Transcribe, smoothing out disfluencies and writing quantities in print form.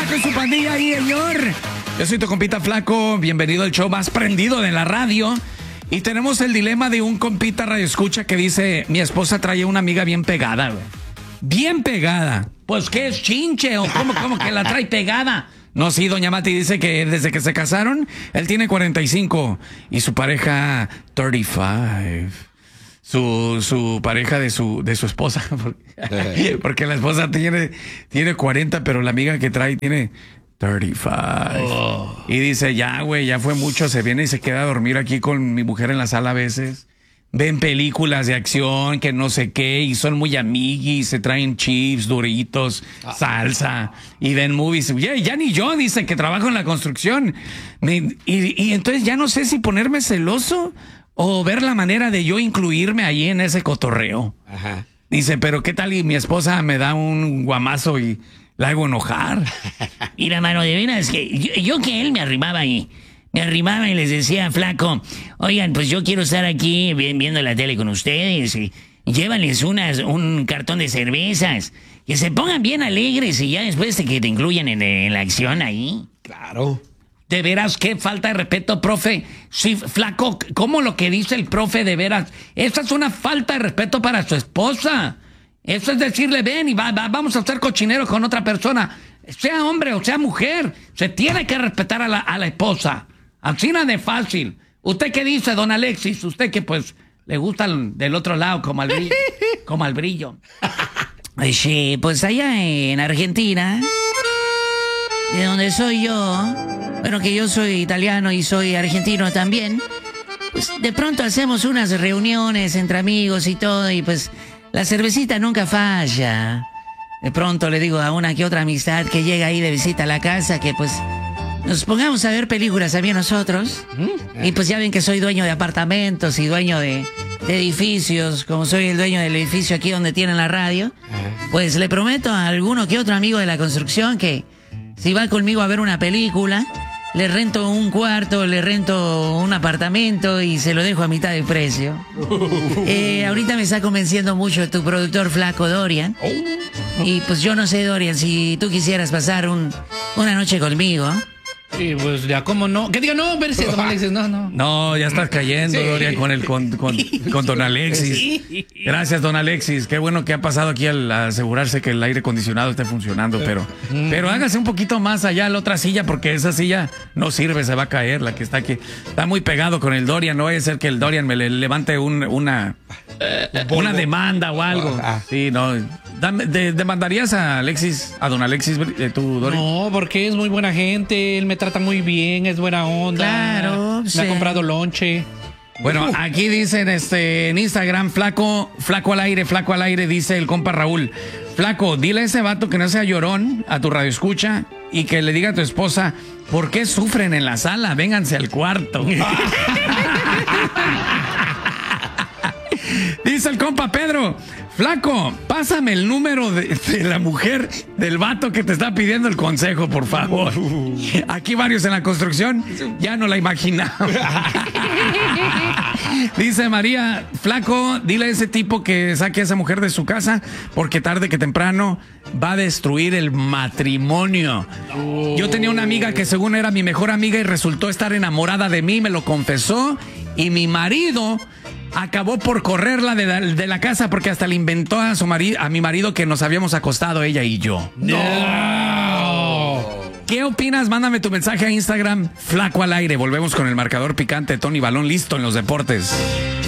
Flaco y su pandilla ahí, señor. Yo soy tu compita Flaco, bienvenido al show más prendido de la radio. Y tenemos el dilema de un compita radioescucha que dice, mi esposa trae una amiga bien pegada, güey. Bien pegada. Pues, ¿qué es chinche? ¿O cómo que la trae pegada? No, sí, doña Mati dice que desde que se casaron, él tiene 45 y su pareja 35. Su pareja de su esposa, porque la esposa tiene 40, pero la amiga que trae tiene 35. Oh. Y dice, ya, güey, ya fue mucho, se viene y se queda a dormir aquí con mi mujer en la sala a veces. Ven películas de acción, que no sé qué, y son muy amiguis, se traen chips, doritos, salsa, y ven movies. Ya ni yo, dice, que trabajo en la construcción. Y entonces ya no sé si ponerme celoso o ver la manera de yo incluirme ahí en ese cotorreo. Ajá. Dice, pero ¿qué tal y mi esposa me da un guamazo y la hago enojar? Mira, mano, de veras que yo que él me arrimaba y les decía, Flaco, oigan, pues yo quiero estar aquí viendo la tele con ustedes y llévales un cartón de cervezas, que se pongan bien alegres y ya después de que te incluyan en la acción ahí. Claro. De veras, qué falta de respeto, profe. Sí, Flaco, ¿cómo lo que dice el profe de veras? Esa es una falta de respeto para su esposa. Eso es decirle, ven y vamos a hacer cochinero con otra persona. Sea hombre o sea mujer, se tiene que respetar a la esposa. Así nada de fácil. ¿Usted qué dice, don Alexis? Usted que pues le gusta del otro lado como al brillo. Sí, pues allá en Argentina, de donde soy yo, bueno, que yo soy italiano y soy argentino también, pues de pronto hacemos unas reuniones entre amigos y todo, y pues la cervecita nunca falla. De pronto le digo a una que otra amistad que llega ahí de visita a la casa que pues nos pongamos a ver películas también nosotros. Y pues ya ven que soy dueño de apartamentos y dueño de edificios, como soy el dueño del edificio aquí donde tienen la radio. Pues le prometo a alguno que otro amigo de la construcción que si va conmigo a ver una película, le rento un cuarto, le rento un apartamento y se lo dejo a mitad de precio. Ahorita me está convenciendo mucho tu productor Flaco, Dorian. Y pues yo no sé, Dorian, si tú quisieras pasar una noche conmigo. Sí, pues ya, ¿cómo no? Que diga, no, verse, don Alexis, no. No, ya estás cayendo, sí. Dorian, con don Alexis. Sí. Gracias, don Alexis. Qué bueno que ha pasado aquí al asegurarse que el aire acondicionado esté funcionando, pero hágase un poquito más allá a la otra silla, porque esa silla no sirve, se va a caer, la que está aquí. Está muy pegado con el Dorian, no vaya a ser que el Dorian me levante una demanda o algo. Sí, no. ¿Demandarías a don Alexis, tú, Dorian? No, porque es muy buena gente, él me trata muy bien, es buena onda. Claro, me ha comprado lonche. Bueno, aquí dicen en Instagram, flaco al aire, dice el compa Raúl. Flaco, dile a ese vato que no sea llorón a tu radioescucha y que le diga a tu esposa, ¿por qué sufren en la sala? Vénganse al cuarto. Dice el compa Pedro, Flaco, pásame el número de la mujer del vato que te está pidiendo el consejo, por favor. Aquí varios en la construcción ya no la imaginamos. Dice María, Flaco, dile a ese tipo que saque a esa mujer de su casa porque tarde que temprano va a destruir el matrimonio. Yo tenía una amiga que según era mi mejor amiga y resultó estar enamorada de mí, me lo confesó, y mi marido acabó por correrla de la casa porque hasta le inventó a mi marido que nos habíamos acostado ella y yo. ¡No! ¿Qué opinas? Mándame tu mensaje a Instagram, Flaco al aire. Volvemos con el marcador picante, Tony Balón listo en los deportes.